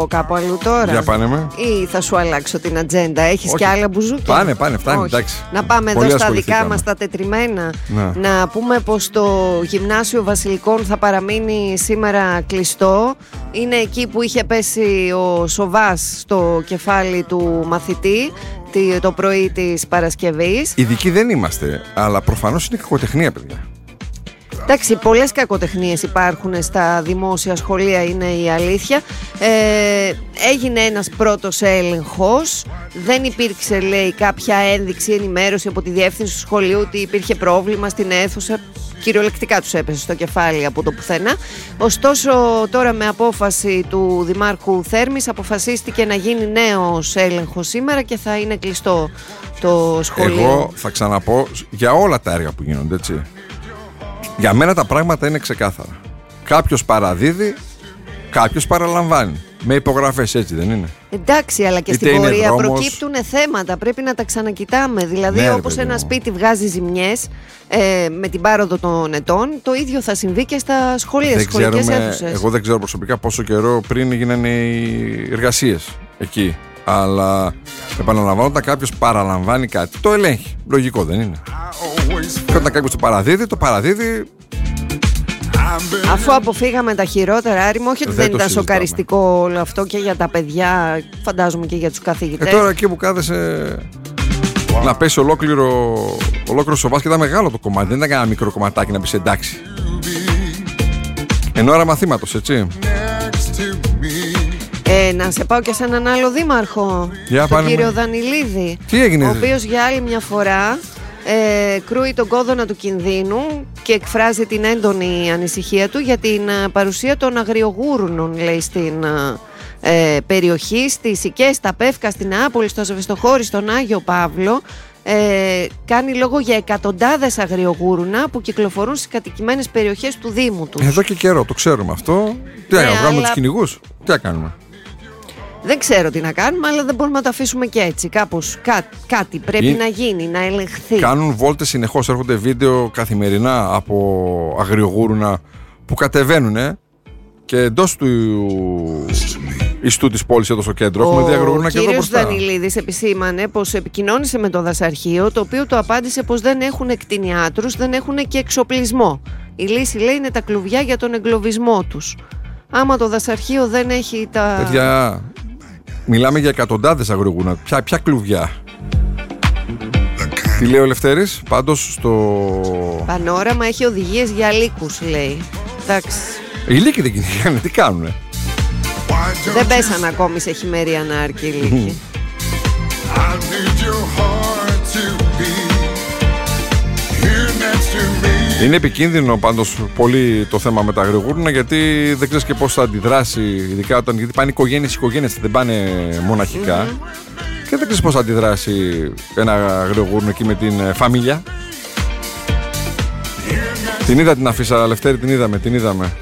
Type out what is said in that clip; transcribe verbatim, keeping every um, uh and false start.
κάπου αλλού τώρα. Για πάνε με. Ή θα σου αλλάξω την ατζέντα. Έχεις κι άλλα μπουζούκια? Πάνε, πάνε, φτάνει. Εντάξει. Να πάμε Πολύ εδώ στα δικά μας τα τετριμένα. Να. Να πούμε πως το Γυμνάσιο Βασιλικών θα παραμείνει σήμερα κλειστό. Είναι εκεί που είχε πέσει ο σοβάς στο κεφάλι του μαθητή το πρωί της Παρασκευής. Ειδικοί δεν είμαστε, αλλά προφανώς είναι κακοτεχνία, παιδιά. Εντάξει, πολλές κακοτεχνίες υπάρχουν στα δημόσια σχολεία, είναι η αλήθεια. Ε, έγινε ένας πρώτος έλεγχος. Δεν υπήρξε, λέει, κάποια ένδειξη, ενημέρωση από τη διεύθυνση του σχολείου ότι υπήρχε πρόβλημα στην αίθουσα. Κυριολεκτικά τους έπεσε στο κεφάλι από το πουθενά. Ωστόσο, τώρα με απόφαση του Δημάρχου Θέρμης αποφασίστηκε να γίνει νέος έλεγχος σήμερα και θα είναι κλειστό το σχολείο. Εγώ θα ξαναπώ για όλα τα έργα που γίνονται, έτσι. Για μένα τα πράγματα είναι ξεκάθαρα. Κάποιος παραδίδει, κάποιος παραλαμβάνει. Με υπογραφές, έτσι δεν είναι? Εντάξει, αλλά και είτε στην πορεία δρόμος... προκύπτουν θέματα. Πρέπει να τα ξανακοιτάμε. Δηλαδή, ναι, όπως ένα σπίτι βγάζει ζημιές ε, με την πάροδο των ετών, το ίδιο θα συμβεί και στα σχολεία, στις σχολικές αίθουσες. Εγώ δεν ξέρω προσωπικά πόσο καιρό πριν γίνανε οι εργασίες εκεί. Αλλά επαναλαμβάνω, όταν κάποιος παραλαμβάνει κάτι, το ελέγχει. Λογικό δεν είναι? Και όταν κάποιος το παραδίδει, το παραδίδει. Αφού αποφύγαμε τα χειρότερα, Άρη μου, όχι ότι δεν, δεν ήταν σοκαριστικό όλο αυτό και για τα παιδιά, φαντάζομαι και για τους καθηγητές. Ε, τώρα εκεί που κάθεσαι wow. να πέσει ολόκληρο, ολόκληρο σοβάς και ήταν μεγάλο το κομμάτι, δεν ήταν κανένα μικρό κομματάκι να πεις εντάξει. Εν ώρα μαθήματος, έτσι. Ε, να σε πάω και σε έναν άλλο δήμαρχο, για, τον κύριο με... Δανιλίδη. Τι έγινε? Ο οποίος για άλλη μια φορά ε, κρούει τον κόδωνα του κινδύνου και εκφράζει την έντονη ανησυχία του για την παρουσία των αγριογούρνων, λέει, στην ε, περιοχή, στις Οικές, στα Πεύκα, στην Νεάπολη, στο Ασβεστοχώρι, στον Άγιο Παύλο. Ε, κάνει λόγο για εκατοντάδες αγριογούρουνα που κυκλοφορούν στις κατοικημένες περιοχές του Δήμου τους. Εδώ και καιρό το ξέρουμε αυτό. Τι να ναι, κάνουμε, αλλά... τους κυνηγούς? Τι να κάνουμε? Δεν ξέρω τι να κάνουμε, αλλά δεν μπορούμε να το αφήσουμε και έτσι. Κάπως κά, κάτι πρέπει Είναι... να γίνει, να ελεγχθεί. Κάνουν βόλτες συνεχώς, έρχονται βίντεο καθημερινά από αγριογούρουνα που κατεβαίνουν ε, και εντός του ιστού της πόλης εδώ στο κέντρο. Έχουμε δει αγριογούρουνα και εδώ μπροστά. Ο κύριος Δανιλίδης επισήμανε πως επικοινώνησε με το δασαρχείο, το οποίο το απάντησε πως δεν έχουν κτηνιάτρους, δεν έχουν και εξοπλισμό. Η λύση, λέει, είναι τα κλουβιά για τον εγκλωβισμό τους. Άμα το δασαρχείο δεν έχει τα... Παιδιά, μιλάμε για εκατοντάδες αγριογούρουνα. Ποια, ποια κλουβιά? Τι λέει ο Λευτέρης? Πάντως στο Πανόραμα έχει οδηγίες για λύκους, λέει. Εντάξει. Οι λύκοι δεν κυνηγάνε, τι κάνουνε? Δεν πέσαν ακόμη σε χειμερή ανάρκη οι λύκοι. Είναι επικίνδυνο πάντως πολύ το θέμα με τα αγριογούρουνα, γιατί δεν ξέρεις και πώς θα αντιδράσει, ειδικά όταν, γιατί πάνε οικογένειες, οικογένειες δεν πάνε μοναχικά mm-hmm. και δεν ξέρεις πώς θα αντιδράσει ένα αγριογούρνο εκεί με την φαμίλια. Την είδα την αφίσα, Λευτέρη, την είδαμε, την είδαμε.